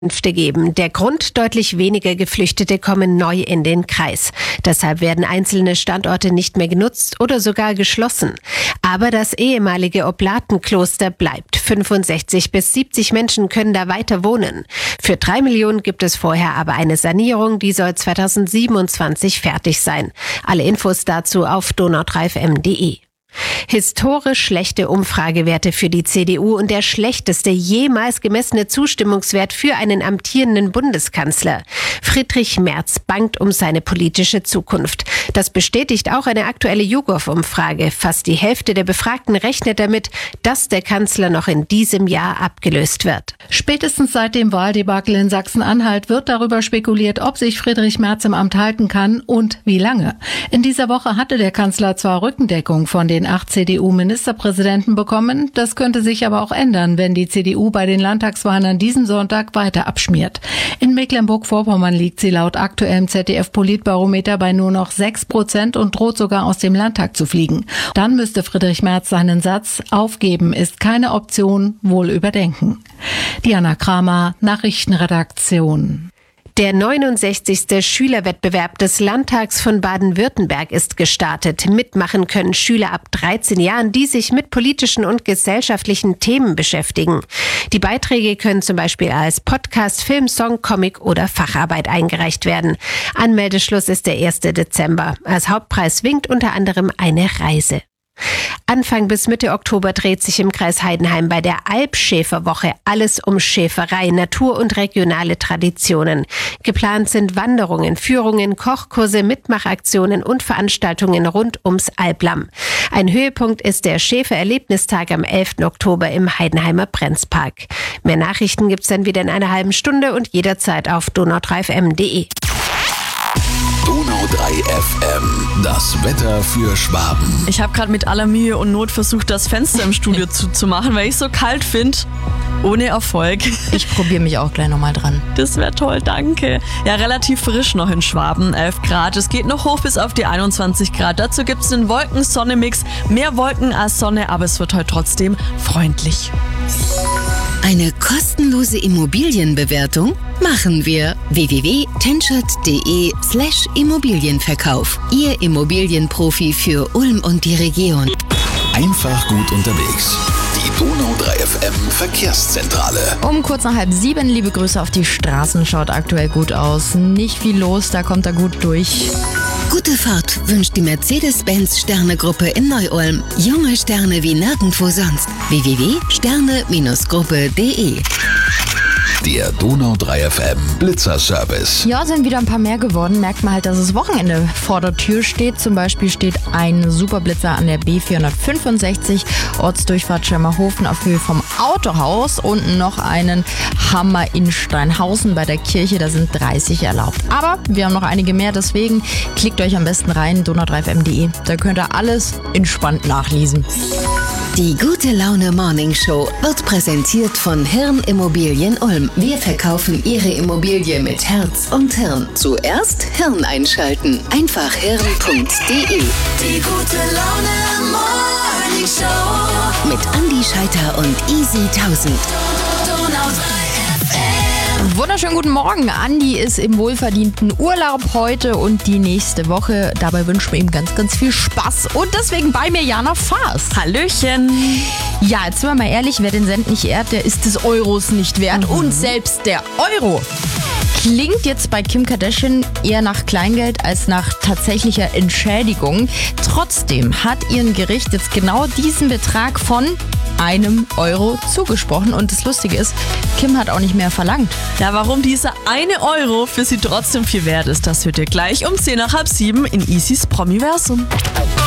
geben. Der Grund: deutlich weniger Geflüchtete kommen neu in den Kreis. Deshalb werden einzelne Standorte nicht mehr genutzt oder sogar geschlossen. Aber das ehemalige Oblatenkloster bleibt. 65 bis 70 Menschen können da weiter wohnen. Für 3 Millionen gibt es vorher aber eine Sanierung, die soll 2027 fertig sein. Alle Infos dazu auf donau3fm.de. Historisch schlechte Umfragewerte für die CDU und der schlechteste jemals gemessene Zustimmungswert für einen amtierenden Bundeskanzler. Friedrich Merz bangt um seine politische Zukunft. Das bestätigt auch eine aktuelle YouGov-Umfrage. Fast die Hälfte der Befragten rechnet damit, dass der Kanzler noch in diesem Jahr abgelöst wird. Spätestens seit dem Wahldebakel in Sachsen-Anhalt wird darüber spekuliert, ob sich Friedrich Merz im Amt halten kann und wie lange. In dieser Woche hatte der Kanzler zwar Rückendeckung von den 8 CDU-Ministerpräsidenten bekommen. Das könnte sich aber auch ändern, wenn die CDU bei den Landtagswahlen an diesem Sonntag weiter abschmiert. In Mecklenburg-Vorpommern liegt sie laut aktuellem ZDF-Politbarometer bei nur noch 6% und droht sogar aus dem Landtag zu fliegen. Dann müsste Friedrich Merz seinen Satz "Aufgeben ist keine Option" wohl überdenken. Diana Kramer, Nachrichtenredaktion. Der 69. Schülerwettbewerb des Landtags von Baden-Württemberg ist gestartet. Mitmachen können Schüler ab 13 Jahren, die sich mit politischen und gesellschaftlichen Themen beschäftigen. Die Beiträge können zum Beispiel als Podcast, Film, Song, Comic oder Facharbeit eingereicht werden. Anmeldeschluss ist der 1. Dezember. Als Hauptpreis winkt unter anderem eine Reise. Anfang bis Mitte Oktober dreht sich im Kreis Heidenheim bei der Alpschäferwoche alles um Schäferei, Natur und regionale Traditionen. Geplant sind Wanderungen, Führungen, Kochkurse, Mitmachaktionen und Veranstaltungen rund ums Alplamm. Ein Höhepunkt ist der Schäfererlebnistag am 11. Oktober im Heidenheimer Brenzpark. Mehr Nachrichten gibt's dann wieder in einer halben Stunde und jederzeit auf donau3fm.de. Donau 3 FM, das Wetter für Schwaben. Ich habe gerade mit aller Mühe und Not versucht, das Fenster im Studio zuzumachen, weil ich so kalt finde. Ohne Erfolg. Ich probiere mich auch gleich nochmal dran. Das wäre toll, danke. Ja, relativ frisch noch in Schwaben, 11 Grad. Es geht noch hoch bis auf die 21 Grad. Dazu gibt es einen Wolken-Sonne-Mix. Mehr Wolken als Sonne, aber es wird heute trotzdem freundlich. Eine kostenlose Immobilienbewertung machen wir. www.tenschert.de/Immobilienverkauf. Ihr Immobilienprofi für Ulm und die Region. Einfach gut unterwegs. Die Donau 3 FM Verkehrszentrale. Um kurz nach 6:30, liebe Grüße auf die Straßen, schaut aktuell gut aus. Nicht viel los, da kommt er gut durch. Gute Fahrt wünscht die Mercedes-Benz-Sterne-Gruppe in Neu-Ulm. Junge Sterne wie nirgendwo sonst. www.sterne-gruppe.de. Der Donau 3 FM Blitzerservice. Ja, sind wieder ein paar mehr geworden. Merkt man halt, dass das Wochenende vor der Tür steht. Zum Beispiel steht ein Superblitzer an der B465, Ortsdurchfahrt Schemmerhofen auf Höhe vom Autohaus und noch einen Hammer in Steinhausen bei der Kirche. Da sind 30 erlaubt. Aber wir haben noch einige mehr, deswegen klickt euch am besten rein, donau3fm.de. Da könnt ihr alles entspannt nachlesen. Die Gute Laune Morning Show wird präsentiert von Hirn Immobilien Ulm. Wir verkaufen Ihre Immobilie mit Herz und Hirn. Zuerst Hirn einschalten. Einfach hirn.de. Die Gute Laune Morning Show mit Andi Scheiter und Easy 1000. Donau 3 FM. Wunderschönen guten Morgen. Andi ist im wohlverdienten Urlaub heute und die nächste Woche. Dabei wünschen wir ihm ganz, ganz viel Spaß. Und deswegen bei mir Jana Faas. Hallöchen. Ja, jetzt sind wir mal ehrlich, wer den Cent nicht ehrt, der ist des Euros nicht wert. Und selbst der Euro klingt jetzt bei Kim Kardashian eher nach Kleingeld als nach tatsächlicher Entschädigung. Trotzdem hat ihr ein Gericht jetzt genau diesen Betrag von €1 zugesprochen. Und das Lustige ist, Kim hat auch nicht mehr verlangt. Ja, warum dieser €1 für sie trotzdem viel wert ist, das hört ihr gleich um 6:10 in Easys Promiversum.